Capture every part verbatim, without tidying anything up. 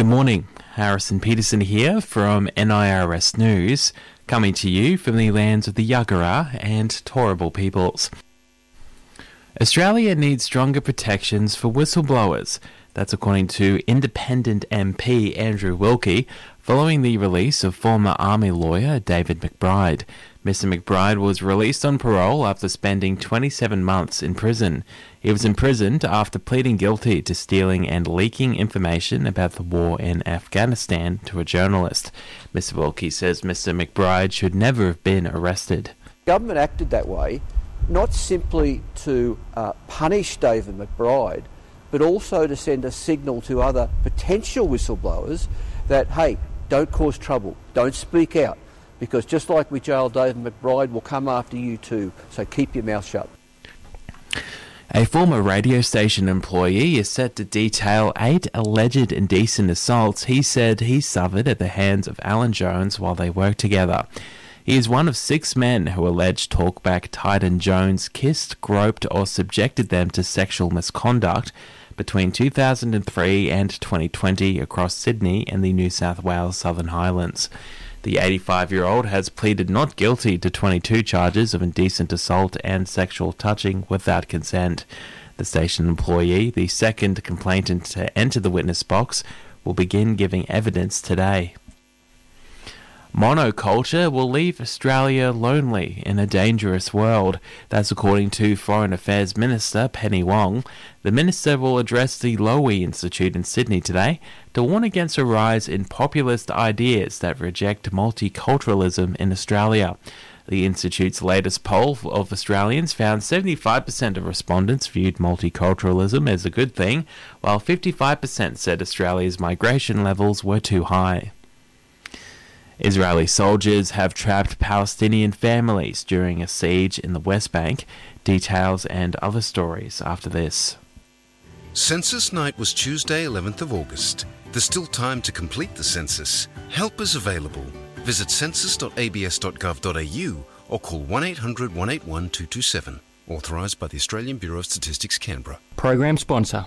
Good morning, Harrison Peterson here from N I R S News, coming to you from the lands of the Yagara and Turrbal peoples. Australia needs stronger protections for whistleblowers. That's according to Independent M P Andrew Wilkie, following the release of former Army lawyer David McBride. Mister McBride was released on parole after spending twenty-seven months in prison. He was imprisoned after pleading guilty to stealing and leaking information about the war in Afghanistan to a journalist. Mister Wilkie says Mister McBride should never have been arrested. Government acted that way not simply to uh, punish David McBride, but also to send a signal to other potential whistleblowers that, hey, don't cause trouble, don't speak out, because just like we jailed David McBride, we'll come after you too, so keep your mouth shut. A former radio station employee is set to detail eight alleged indecent assaults he said he suffered at the hands of Alan Jones while they worked together. He is one of six men who alleged talkback titan Jones kissed, groped or subjected them to sexual misconduct between two thousand three and twenty twenty across Sydney and the New South Wales Southern Highlands. The eighty-five-year-old has pleaded not guilty to twenty-two charges of indecent assault and sexual touching without consent. The station employee, the second complainant to enter the witness box, will begin giving evidence today. Monoculture will leave Australia lonely in a dangerous world. That's according to Foreign Affairs Minister Penny Wong. The minister will address the Lowy Institute in Sydney today to warn against a rise in populist ideas that reject multiculturalism in Australia. The Institute's latest poll of Australians found seventy-five percent of respondents viewed multiculturalism as a good thing, while fifty-five percent said Australia's migration levels were too high. Israeli soldiers have trapped Palestinian families during a siege in the West Bank. Details and other stories after this. Census night was Tuesday, eleventh of August. There's still time to complete the census. Help is available. Visit census dot a b s dot gov dot a u or call one eight hundred one eight one two two seven. Authorised by the Australian Bureau of Statistics, Canberra. Program sponsor.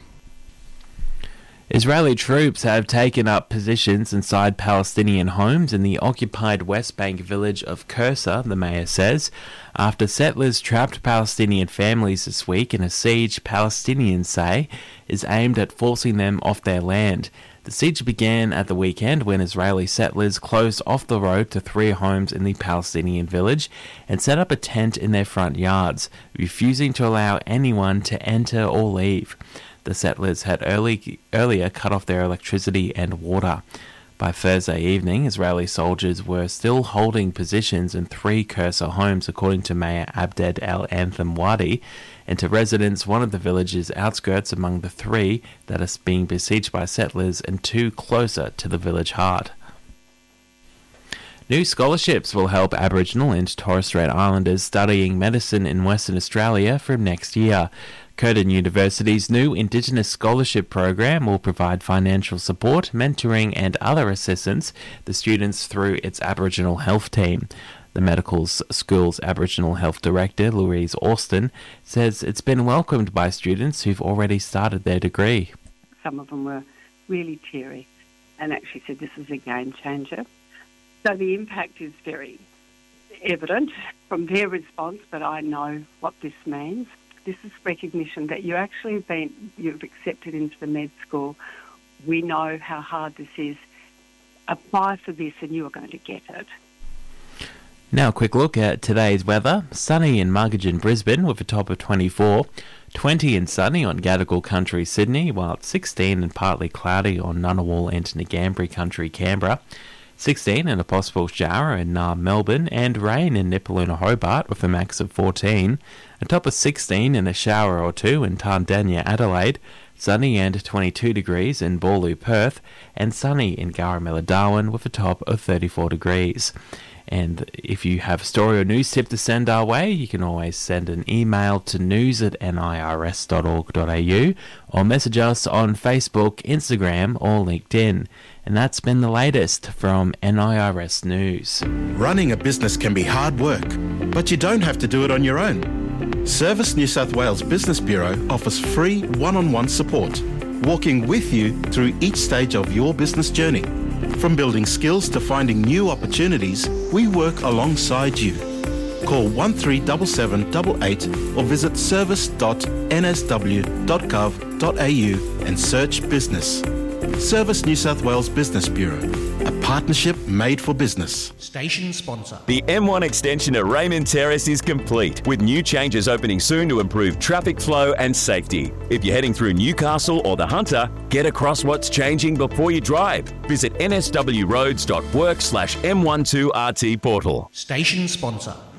Israeli troops have taken up positions inside Palestinian homes in the occupied West Bank village of Kursa, the mayor says, after settlers trapped Palestinian families this week in a siege Palestinians say is aimed at forcing them off their land. The siege began at the weekend when Israeli settlers closed off the road to three homes in the Palestinian village and set up a tent in their front yards, refusing to allow anyone to enter or leave. The settlers had early, earlier cut off their electricity and water. By Thursday evening, Israeli soldiers were still holding positions in three Kursa homes, according to Mayor Abded El Anthem Wadi, and to residents one of the village's outskirts among the three that are being besieged by settlers and two closer to the village heart. New scholarships will help Aboriginal and Torres Strait Islanders studying medicine in Western Australia from next year. Curtin University's new Indigenous Scholarship Program will provide financial support, mentoring and other assistance to students through its Aboriginal Health Team. The medical school's Aboriginal Health Director, Louise Austin, says it's been welcomed by students who've already started their degree. Some of them were really teary and actually said this is a game changer. So the impact is very evident from their response, but I know what this means. This is recognition that you actually have been, you've accepted into the med school. We know how hard this is. Apply for this and you are going to get it. Now a quick look at today's weather. Sunny in Margagin, Brisbane with a top of twenty-four. twenty and sunny on Gadigal Country, Sydney, while it's sixteen and partly cloudy on Ngunnawal and Ngambri Country, Canberra. sixteen and a possible shower in Naarm, Melbourne, and rain in Nipaluna, Hobart with a max of fourteen. A top of sixteen and a shower or two in Tandanya, Adelaide. Sunny and twenty-two degrees in Bawloo, Perth, and sunny in Garamilla, Darwin with a top of thirty-four degrees. And if you have a story or news tip to send our way, you can always send an email to news at n i r s dot org dot a u or message us on Facebook, Instagram or LinkedIn. And that's been the latest from N I R S News. Running a business can be hard work, but you don't have to do it on your own. Service New South Wales Business Bureau offers free one-on-one support. walking with you through each stage of your business journey. From building skills to finding new opportunities, we work alongside you. Call one three seven seven eight eight or visit service dot n s w dot gov dot a u and search business. Service New South Wales Business Bureau, a partnership made for business. Station sponsor. The M one extension at Raymond Terrace is complete, with new changes opening soon to improve traffic flow and safety. If you're heading through Newcastle or the Hunter, get across what's changing before you drive. Visit n s w roads dot work slash m twelve r t portal. Station sponsor.